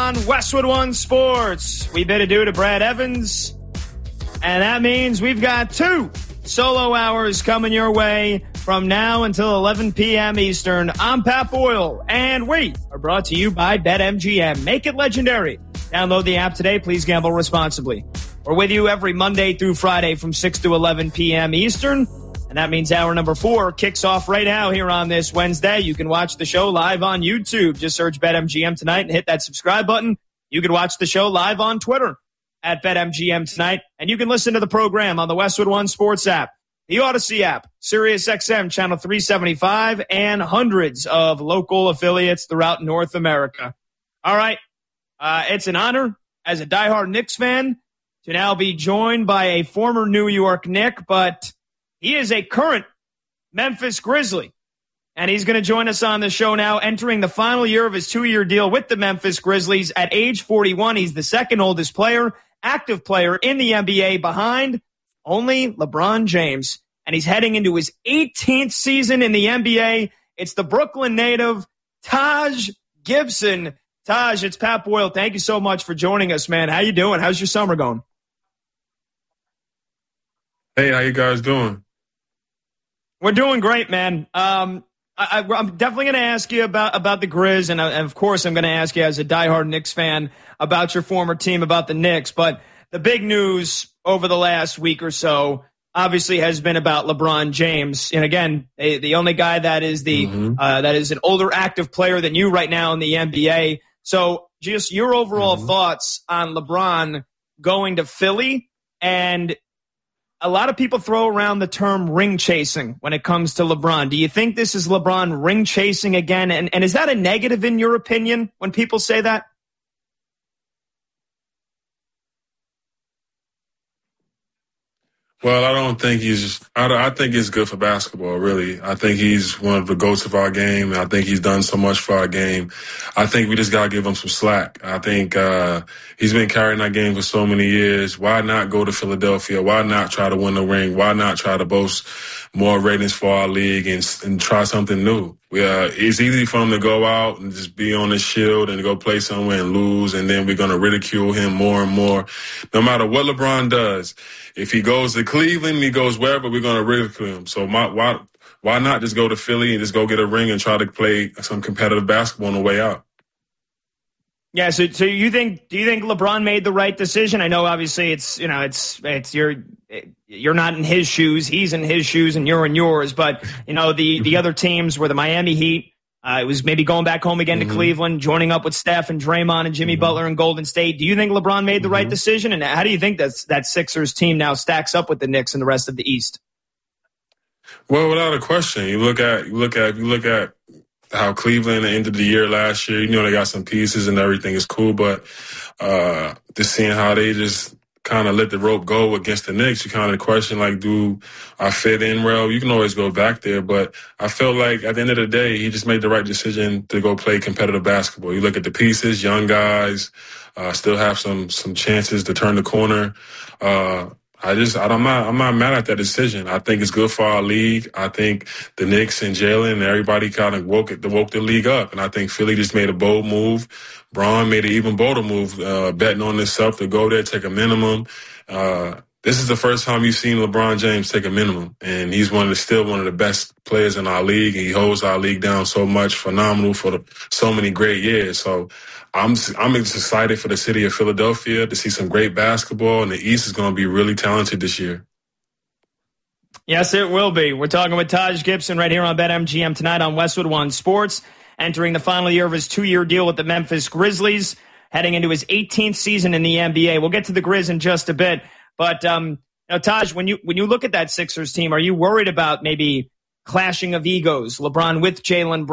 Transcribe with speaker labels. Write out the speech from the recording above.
Speaker 1: on Westwood One Sports. We bid adieu to Brad Evans, and that means we've got 2 solo hours coming your way from now until 11 p.m. Eastern. I'm Pat Boyle, and we are brought to you by BetMGM. Make it legendary. Download the app today. Please gamble responsibly. We're with you every Monday through Friday from 6 to 11 p.m. Eastern. And that means hour number 4 kicks off right now here on this Wednesday. You can watch the show live on YouTube. Just search BetMGM Tonight and hit that subscribe button. You can watch the show live on Twitter at BetMGM Tonight. And you can listen to the program on the Westwood One Sports app, the Odyssey app, SiriusXM Channel 375, and hundreds of local affiliates throughout North America. All right. It's an honor as a diehard Knicks fan to now be joined by a former New York Knick, but he is a current Memphis Grizzly, and he's going to join us on the show now, entering the final year of his 2-year deal with the Memphis Grizzlies at age 41. He's the second oldest player, active player in the NBA, behind only LeBron James, and he's heading into his 18th season in the NBA. It's the Brooklyn native, Taj Gibson. Taj, it's Pat Boyle. Thank you so much for joining us, man. How you doing? How's your summer going?
Speaker 2: Hey, how you guys doing?
Speaker 1: We're doing great, man. I'm definitely going to ask you about the Grizz, and of course I'm going to ask you as a diehard Knicks fan about your former team, about the Knicks. But the big news over the last week or so obviously has been about LeBron James. And again, the only guy that is that is an older active player than you right now in the NBA. So just your overall thoughts on LeBron going to Philly. And a lot of people throw around the term ring chasing when it comes to LeBron. Do you think this is LeBron ring chasing again? And is that a negative in your opinion when people say that?
Speaker 2: Well, I don't think I think it's good for basketball, really. I think he's one of the GOATs of our game. I think he's done so much for our game. I think we just got to give him some slack. I think he's been carrying our game for so many years. Why not go to Philadelphia? Why not try to win the ring? Why not try to boast more ratings for our league and try something new? It's easy for him to go out and just be on his shield and go play somewhere and lose, and then we're going to ridicule him more and more. No matter what LeBron does, if he goes to Cleveland, he goes wherever, we're going to ridicule him. So why not just go to Philly and just go get a ring and try to play some competitive basketball on the way out?
Speaker 1: Yeah, so do you think LeBron made the right decision? I know obviously it's you're not in his shoes, he's in his shoes, and you're in yours. But the other teams were the Miami Heat. It was maybe going back home again to Cleveland, joining up with Steph and Draymond and Jimmy Butler and Golden State. Do you think LeBron made the right decision? And how do you think that Sixers team now stacks up with the Knicks and the rest of the East?
Speaker 2: Well, without a question, you look at how Cleveland ended the year last year. They got some pieces and everything is cool, but just seeing how they just kind of let the rope go against the Knicks, you kind of question, like, do I fit in well? You can always go back there, but I felt like at the end of the day, he just made the right decision to go play competitive basketball. You look at the pieces, young guys, still have some chances to turn the corner. I'm not mad at that decision. I think it's good for our league. I think the Knicks and Jalen and everybody kind of woke the league up. And I think Philly just made a bold move. Braun made an even bolder move, betting on himself to go there, take a minimum. This is the first time you've seen LeBron James take a minimum, and he's still one of the best players in our league. He holds our league down so much, phenomenal for so many great years. So I'm just excited for the city of Philadelphia to see some great basketball, and the East is going to be really talented this year.
Speaker 1: Yes, it will be. We're talking with Taj Gibson right here on BetMGM Tonight on Westwood One Sports, entering the final year of his 2-year deal with the Memphis Grizzlies, heading into his 18th season in the NBA. We'll get to the Grizz in just a bit. But, Taj, when you look at that Sixers team, are you worried about maybe clashing of egos, LeBron with Jalen Brown?